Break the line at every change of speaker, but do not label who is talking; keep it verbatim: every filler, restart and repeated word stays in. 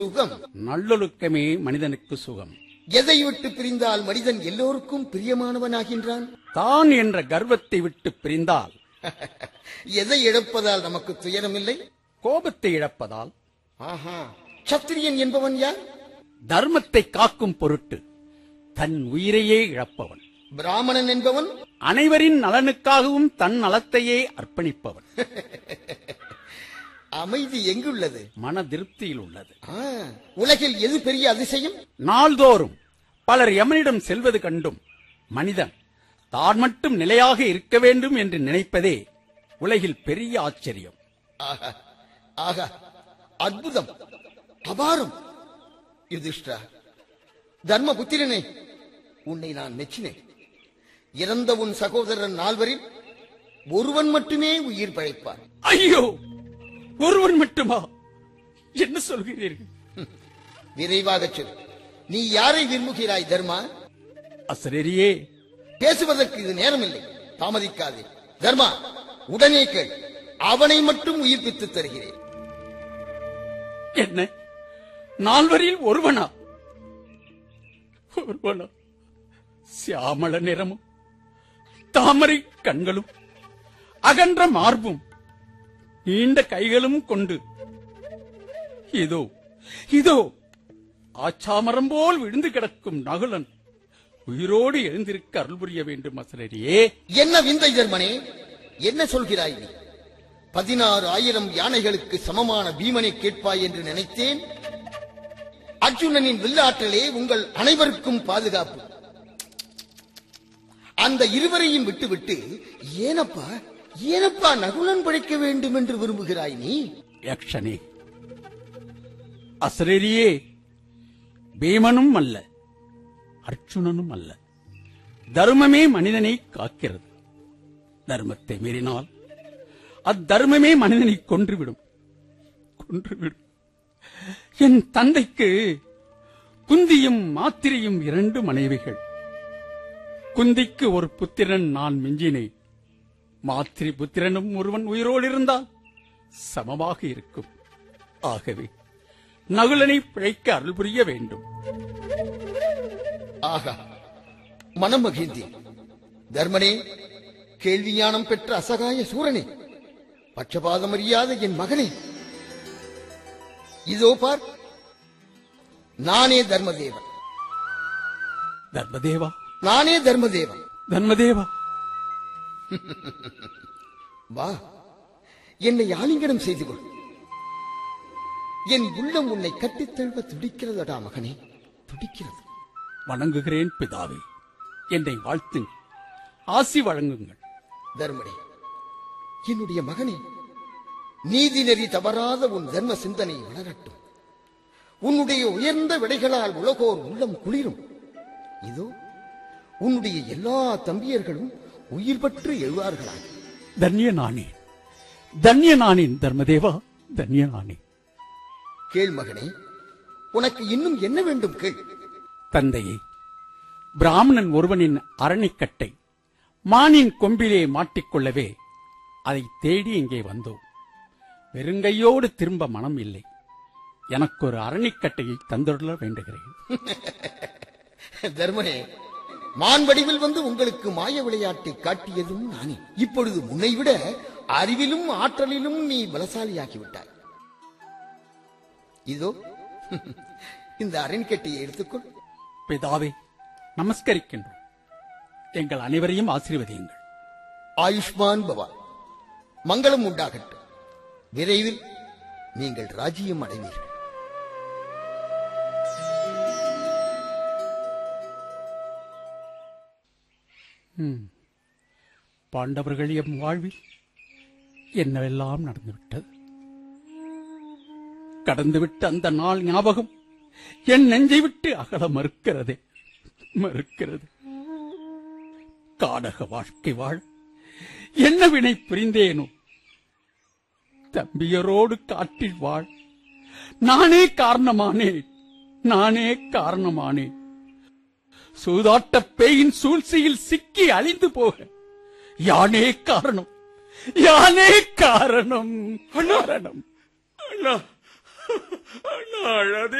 சுகம்.
நல்லொழுக்கமே மனிதனுக்கு சுகம்.
எதை விட்டு பிரிந்தால் மனிதன் எல்லோருக்கும் பிரியமானவனாகின்றான்?
தான் என்ற கர்வத்தை விட்டு பிரிந்தால்.
எதை இழப்பதால் நமக்கு துயரமில்லை?
கோபத்தை இழப்பதால்.
ஆஹா, சத்திரியன் என்பவன் யார்?
தர்மத்தை காக்கும் பொருட்டு தன் உயிரையே இழப்பவன்.
பிராமணன் என்பவன்
அனைவரின் நலனுக்காகவும் தன் நலத்தையே அர்ப்பணிப்பவன்.
அமைதி எங்குள்ளது?
மன திருப்தியில் உள்ளது.
உலகில் எது பெரிய அதிசயம்?
நாள்தோறும் பலர் யமனிடம் செல்வது கண்டும் மனிதன் தான் மட்டும் நிலையாக இருக்க வேண்டும் என்று நினைப்பதே உலகில் பெரிய ஆச்சரியம்.
ஆகா, ஆகா, அற்புதம், அபாரம். யுதிஷ்டா, தர்மபுத்திரனே, உன்னை நான் மெச்சினேன். இறந்த உன் சகோதரன் நால்வரில் ஒருவன் மட்டுமே உயிர் பிழைப்பான்.
ஐயோ, ஒருவன் மட்டுமா? என்ன சொல்கிறீர்கள்?
விரைவாக சொல். நீ யாரை விரும்புகிறாய் தர்மா?
அசரரியே,
பேசுவதற்கு இது நேரமில்லை, தாமதிக்காதே. தர்மா, உடனே கேள். அவனை மட்டும் உயிர்ப்பித்து தருகிறேன்.
என்ன, நால்வரில் ஒருவனா? ஒருவனா? சியாமள நிறமும் தாமரை கண்களும் அகன்ற மார்பும் நீண்ட கைகளும் கொண்டு இதோ இதோ ஆச்சாமரம் போல் விழுந்து கிடக்கும் நகுலன் உயிரோடு எழுந்திருக்க அருள் புரிய வேண்டும் அசரரியே.
என்ன விந்தை தர்மனே, என்ன சொல்கிறாய் நீ? பதினாறு ஆயிரம் யானைகளுக்கு சமமான பீமனை கேட்பாய் என்று நினைத்தேன். அர்ஜுனனின் வில்லாற்றலே உங்கள் அனைவருக்கும் பாதுகாப்பு. அந்த இருவரையும் விட்டுவிட்டு ஏனப்பா ஏனப்பா நகுலன் படைக்க வேண்டும் என்று விரும்புகிறாய் நீ?
யக்ஷனே, அசரரியே, பீமனும் அல்ல, அர்ஜுனனும் அல்ல. தர்மமே மனிதனை காக்கிறது. தர்மத்தை மீறினால் அத்தர்மமே மனிதனை கொன்றுவிடும் கொன்றுவிடும். என் தந்தைக்கு குந்தியும் மாத்திரையும் இரண்டு மனைவிகள். குந்திக்கு ஒரு புத்திரன் நான் மிஞ்சினேன். மாத்திரை புத்திரனும் ஒருவன் உயிரோடு இருந்தால் சமமாக இருக்கும். ஆகவே நகுலனை பிழைக்க அருள் புரிய வேண்டும்.
ஆகா, மனம் மகிழ்ந்தேன். தர்மனே, கேள்விஞானம் பெற்ற அசகாய சூரனே, பட்சபாதம் அறியாத என் மகனே, இதோ பார், நானே தர்மதேவன்.
தர்மதேவா?
நானே தர்மதேவன்.
தர்மதேவா,
வா, என்னை ஆலிங்கனம் செய்து கொள். என் உள்ளம் உன்னை கட்டித் தழுவ துடிக்கிறதடா மகனே, துடிக்கிறது.
வணங்குகிறேன் பிதாவே, என்னை வாழ்த்துங்கள், ஆசி வழங்குங்கள்.
தர்மனே, என்னுடைய மகனே, நீதி நெறி தவறாத உன் தர்ம சிந்தனை வளரட்டும். உன்னுடைய உயர்ந்த விடைகளால் உலகோர் உள்ளம் குளிரும். இதோ உன்னுடைய எல்லா தம்பியர்களும் உயிர் பற்று எழுவார்களாக.
தன்யனானே, தன்யனானேன் தர்மதேவா, தன்யனானே.
கேள் மகனே, உனக்கு இன்னும் என்ன வேண்டும் கேள்.
தந்தையே, பிராமணன் ஒருவனின் அரணிக்கட்டை மானின் கொம்பிலே மாட்டிக்கொள்ளவே அதை தேடி இங்கே வந்தோம். வெறுங்கையோடு திரும்ப மனம் இல்லை. எனக்கு ஒரு அரணிக்கட்டையை தந்துள்ள வேண்டுகிறேன்.
தர்மனே, மான் வடிவில் வந்து உங்களுக்கு மாய விளையாட்டை காட்டியதும் நானே. இப்பொழுது முன்னை விட அறிவிலும் ஆற்றலிலும் நீ பலசாலியாகிவிட்டாய். இதோ இந்த அரண்கட்டையை எடுத்துக்கொள்.
பிதாவே, நமஸ்கரிக்கின்றோம். எங்கள் அனைவரையும் ஆசீர்வதியுங்கள்.
ஆயுஷ்மான் பவா, மங்களம் உண்டாகட்டும். விரைவில் நீங்கள் ராஜ்யம் அடைவீர்கள்.
பாண்டவர்கள் எம் வாழ்வில் என்னவெல்லாம் நடந்துவிட்டது. கடந்துவிட்ட அந்த நாள் ஞாபகம் என் நெஞ்சை விட்டு அகல மறுக்கிறதே, மறுக்கிறது. காடக வாழ்க்கை வாழ என்ன வினை புரிந்தேனோ? தம்பியரோடு காட்டில் வாழ் நானே காரணமானேன், நானே காரணமானேன். சூதாட்ட பேயின் சூழ்ச்சியில் சிக்கி அழிந்து போக யானே காரணம், யானே காரணம்.
அண்ணா, அண்ணா, அண்ணா அழாதே